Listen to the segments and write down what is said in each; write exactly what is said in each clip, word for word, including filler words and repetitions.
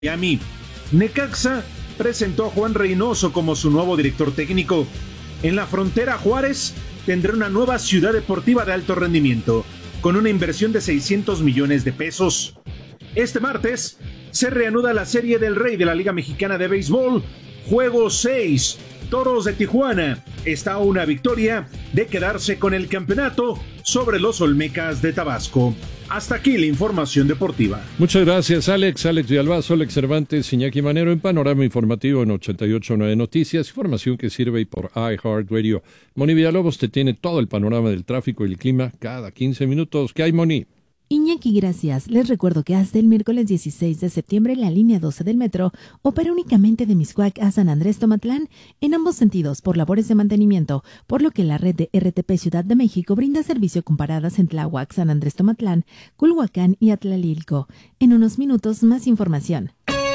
Miami. Necaxa presentó a Juan Reynoso como su nuevo director técnico. En la frontera, Juárez tendrá una nueva ciudad deportiva de alto rendimiento, con una inversión de seiscientos millones de pesos. Este martes se reanuda la Serie del Rey de la Liga Mexicana de Béisbol. Juego seis. Toros de Tijuana está a una victoria de quedarse con el campeonato sobre los Olmecas de Tabasco. Hasta aquí la información deportiva. Muchas gracias, Alex. Alex Villalbazo, Alex Cervantes, Iñaki Manero en Panorama Informativo en ochenta y ocho punto nueve Noticias. Información que sirve por iHeartRadio. Moni Villalobos te tiene todo el panorama del tráfico y el clima cada quince minutos. ¿Qué hay, Moni? Iñaki, gracias. Les recuerdo que hasta el miércoles dieciséis de septiembre la línea doce del metro opera únicamente de Mixcoac a San Andrés Tomatlán en ambos sentidos por labores de mantenimiento, por lo que la red de R T P Ciudad de México brinda servicio con paradas en Tláhuac, San Andrés Tomatlán, Culhuacán y Atlalilco. En unos minutos más información.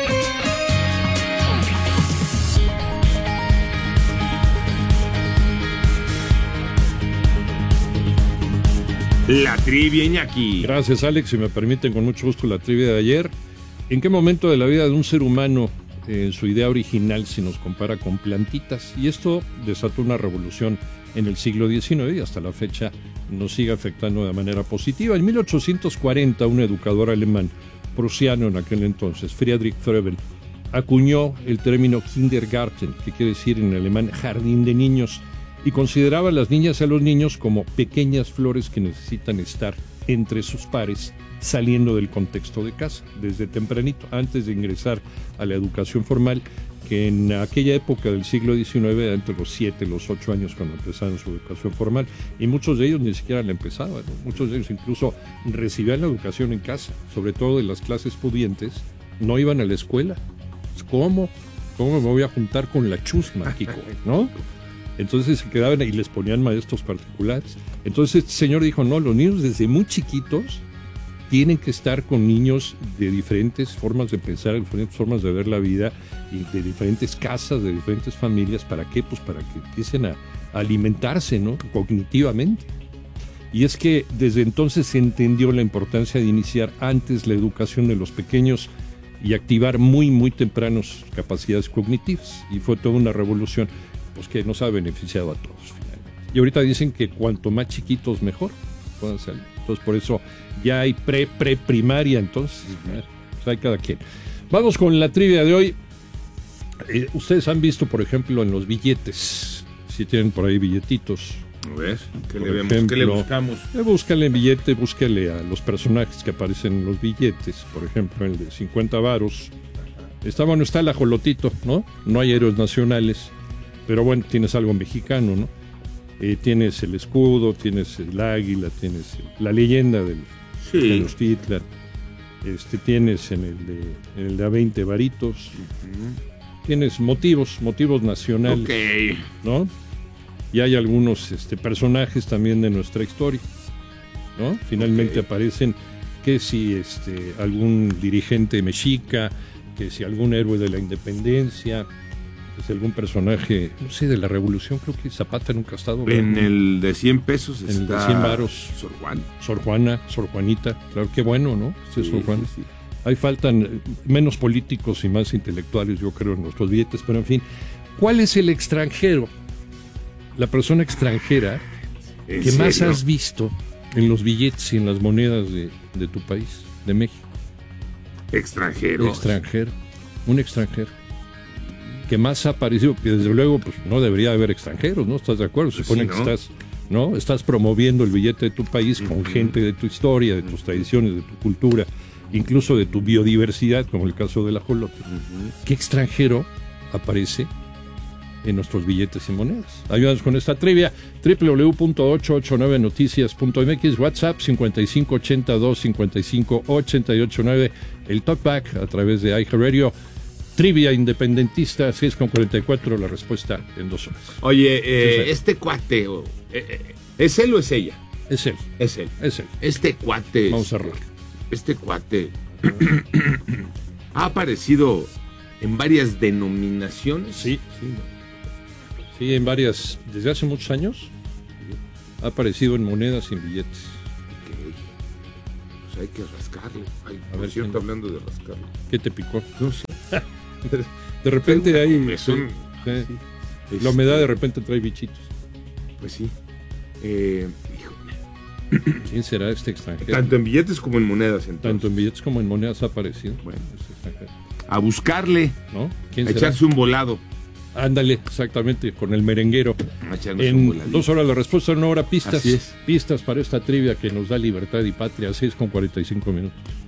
La trivia, Iñaki. Gracias, Alex. Si me permiten, con mucho gusto la trivia de ayer. ¿En qué momento de la vida de un ser humano, en eh, su idea original, se nos compara con plantitas? Y esto desató una revolución en el siglo diecinueve y hasta la fecha nos sigue afectando de manera positiva. En mil ochocientos cuarenta, un educador alemán, prusiano en aquel entonces, Friedrich Froebel, acuñó el término Kindergarten, que quiere decir en alemán jardín de niños, y consideraba a las niñas y a los niños como pequeñas flores que necesitan estar entre sus pares, saliendo del contexto de casa, desde tempranito, antes de ingresar a la educación formal, que en aquella época del siglo diecinueve era entre los siete y los ocho años cuando empezaron su educación formal, y muchos de ellos ni siquiera la empezaban, ¿no? Muchos de ellos incluso recibían la educación en casa, sobre todo de las clases pudientes, no iban a la escuela. ¿Cómo? ¿Cómo me voy a juntar con la chusma, Kiko? ¿No? Entonces se quedaban y les ponían maestros particulares. Entonces este señor dijo, no, los niños desde muy chiquitos tienen que estar con niños de diferentes formas de pensar, de diferentes formas de ver la vida, y de diferentes casas, de diferentes familias. ¿Para qué? Pues para que empiecen a, a alimentarse, ¿no? Cognitivamente. Y es que desde entonces se entendió la importancia de iniciar antes la educación de los pequeños y activar muy, muy tempranos capacidades cognitivas. Y fue toda una revolución, pues, que nos ha beneficiado a todos finalmente. Y ahorita dicen que cuanto más chiquitos mejor puedan salir. Entonces por eso ya hay pre, pre primaria, entonces pues hay cada quien. Vamos con la trivia de hoy. Eh, ustedes han visto, por ejemplo, en los billetes, si tienen por ahí billetitos. A ver, ¿qué, le, vemos? Ejemplo, ¿Qué le buscamos? Eh, búscale en billete, búscale a los personajes que aparecen en los billetes. Por ejemplo, el de cincuenta varos. Está, bueno, está el ajolotito, ¿no? No hay héroes nacionales. Pero bueno, tienes algo mexicano, ¿no? Eh, tienes el escudo, tienes el águila, tienes la leyenda del sí. Tenochtitlan, este, tienes en el de, en el de a veinte varitos, uh-huh. Tienes motivos, motivos nacionales, okay. ¿no? Y hay algunos este, personajes también de nuestra historia, ¿no? Finalmente okay. aparecen que si este, algún dirigente mexica, que si algún héroe de la independencia, es algún personaje, no sé, de la revolución. Creo que Zapata nunca ha estado. En ¿verdad? El de cien pesos en está el de cien varos. Sor Juan. Sor Juana, Sor Juanita. Claro, qué bueno, ¿no? Sí, sí, Sor Juana. Sí, sí. Ahí faltan menos políticos y más intelectuales, yo creo, en nuestros billetes. Pero en fin, ¿cuál es el extranjero? La persona extranjera que serio? más has visto en los billetes y en las monedas de, de tu país, de México. Extranjero. Extranjero. Un extranjero. Que más ha aparecido, que desde luego pues no debería haber extranjeros, ¿no? ¿Estás de acuerdo? Se supone sí, ¿no? que estás, ¿no? Estás promoviendo el billete de tu país con uh-huh. gente de tu historia, de tus tradiciones, de tu cultura, incluso de tu biodiversidad, como el caso del ajolote. Uh-huh. ¿Qué extranjero aparece en nuestros billetes y monedas? Ayúdanos con esta trivia. doble u doble u doble u punto ochocientos ochenta y nueve noticias punto m x, WhatsApp cincuenta y cinco ochenta y dos cincuenta y cinco ochenta y ocho nueve, el Talkback a través de iHeartRadio. Trivia independentista, seis con cuarenta y cuatro, la respuesta en dos horas. Oye, eh, este cuate, oh, eh, ¿es él o es ella? Es él. Es él. Es él. Este cuate. Vamos a cerrar. Este cuate ha aparecido en varias denominaciones. Sí. Sí, sí, en varias, desde hace muchos años, ha aparecido en monedas y en billetes. Okay. Pues hay que rascarle. Ay, A por ver, cierto, ¿quién? hablando de rascarle. ¿Qué te picó? No sé. De repente ahí... Es un- sí, sí. Este, La humedad de repente trae bichitos. Pues sí. Eh, hijo, ¿Quién será este extranjero? tanto en billetes como en monedas, entonces. Tanto en billetes como en monedas ha aparecido. Bueno. Este extranjero, A buscarle, ¿no? ¿Quién a será? echarse un volado. Ándale, exactamente, con el merenguero. A echarnos un En voladito. dos horas la respuesta, en una hora pistas. Así es. Pistas para esta trivia que nos da libertad y patria, seis con cuarenta y cinco minutos.